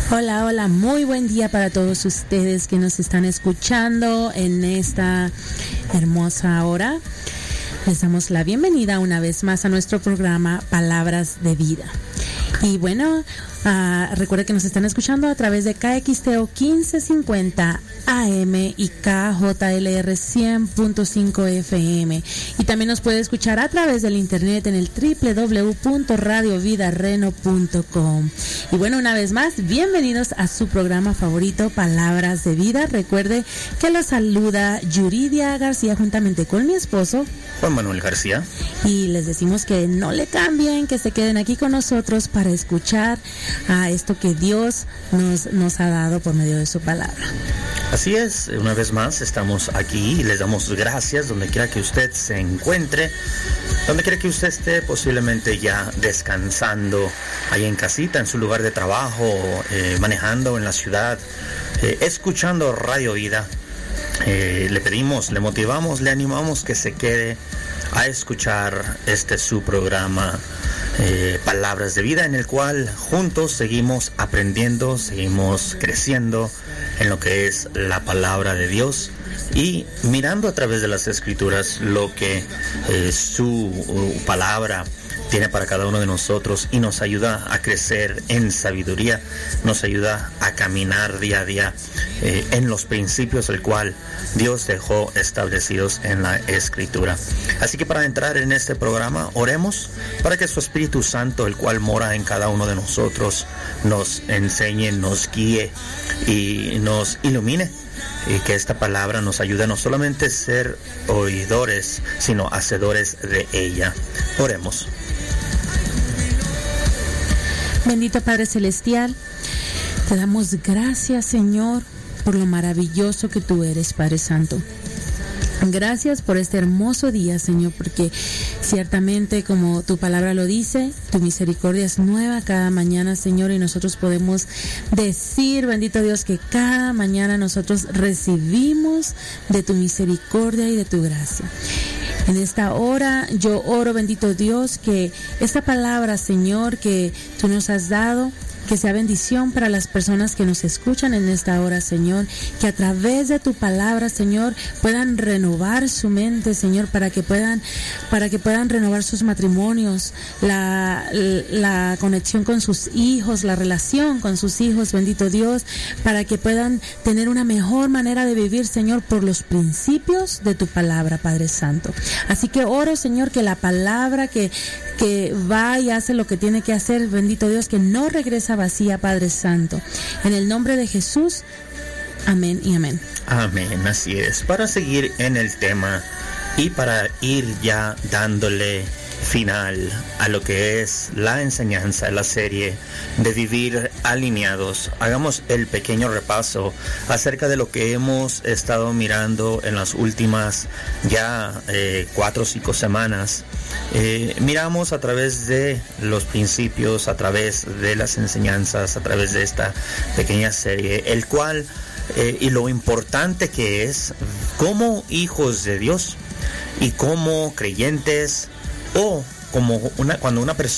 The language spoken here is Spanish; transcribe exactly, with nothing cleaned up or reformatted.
Hola, hola, muy buen día para todos ustedes que nos están escuchando en esta hermosa hora. Les damos la bienvenida una vez más a nuestro programa Palabras de Vida. Y bueno, uh, recuerden que nos están escuchando a través de K X T O quince cincuenta A M y K J L R cien punto cinco F M. Y también nos puede escuchar a través del internet en el doble u doble u doble u punto radio vida reno punto com. Y bueno, una vez más, bienvenidos a su programa favorito, Palabras de Vida. Recuerde que los saluda Yuridia García juntamente con mi esposo Juan Manuel García. Y les decimos que no le cambien, que se queden aquí con nosotros para escuchar a esto que Dios nos, nos ha dado por medio de su palabra. Así es, una vez más estamos aquí y les damos gracias donde quiera que usted se encuentre, donde quiera que usted esté, posiblemente ya descansando ahí en casita, en su lugar de trabajo, eh, manejando en la ciudad, eh, escuchando Radio Vida. Eh, le pedimos, le motivamos, le animamos que se quede a escuchar este su programa eh, Palabras de Vida, en el cual juntos seguimos aprendiendo, seguimos creciendo en lo que es la palabra de Dios y mirando a través de las escrituras lo que eh, su uh, palabra tiene para cada uno de nosotros y nos ayuda a crecer en sabiduría, nos ayuda a caminar día a día eh, en los principios el cual Dios dejó establecidos en la Escritura. Así que para entrar en este programa, oremos para que su Espíritu Santo, el cual mora en cada uno de nosotros, nos enseñe, nos guíe y nos ilumine. Y que esta palabra nos ayude a no solamente ser oidores, sino hacedores de ella. Oremos. Bendito Padre Celestial, te damos gracias, Señor, por lo maravilloso que tú eres, Padre Santo. Gracias por este hermoso día, Señor, porque ciertamente, como tu palabra lo dice, tu misericordia es nueva cada mañana, Señor, y nosotros podemos decir, bendito Dios, que cada mañana nosotros recibimos de tu misericordia y de tu gracia. En esta hora yo oro, bendito Dios, que esta palabra, Señor, que tú nos has dado, que sea bendición para las personas que nos escuchan en esta hora, Señor, que a través de tu palabra, Señor, puedan renovar su mente, Señor, para que puedan, para que puedan renovar sus matrimonios, la, la conexión con sus hijos, la relación con sus hijos, bendito Dios, para que puedan tener una mejor manera de vivir, Señor, por los principios de tu palabra, Padre Santo. Así que oro, Señor, que la palabra que, que va y hace lo que tiene que hacer, bendito Dios, que no regresa vacía, Padre Santo. En el nombre de Jesús, amén y amén. Amén, así es. Para seguir en el tema y para ir ya dándole final a lo que es la enseñanza de la serie de Vivir Alineados, hagamos el pequeño repaso acerca de lo que hemos estado mirando en las últimas ya eh, cuatro o cinco semanas. Eh, miramos a través de los principios, a través de las enseñanzas, a través de esta pequeña serie, el cual eh, y lo importante que es como hijos de Dios y como creyentes, o como una cuando una persona